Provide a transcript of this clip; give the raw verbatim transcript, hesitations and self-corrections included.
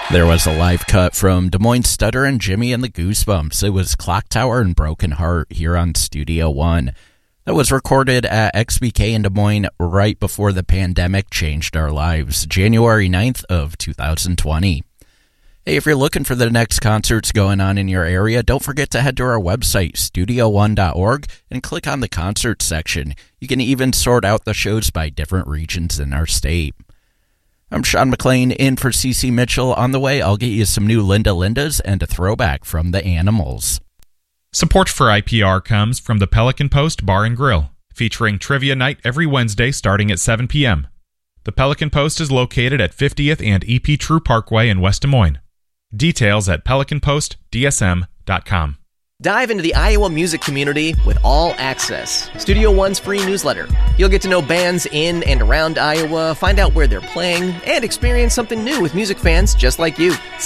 There was a live cut from Des Moines Stutter and Jimmy and the Goosebumps. It was Clock Tower and Broken Heart here on Studio One. That was recorded at X B K in Des Moines right before the pandemic changed our lives, January ninth of two thousand twenty. Hey, if you're looking for the next concerts going on in your area, don't forget to head to our website, studio one dot org, and click on the concert section. You can even sort out the shows by different regions in our state. I'm Sean McLean in for C C Mitchell. On the way, I'll get you some new Linda Lindas and a throwback from the Animals. Support for I P R comes from the Pelican Post Bar and Grill, featuring trivia night every Wednesday starting at seven p.m. The Pelican Post is located at fiftieth and E P True Parkway in West Des Moines. Details at pelican post d s m dot com. Dive into the Iowa music community with All Access, Studio One's free newsletter. You'll get to know bands in and around Iowa, find out where they're playing, and experience something new with music fans just like you.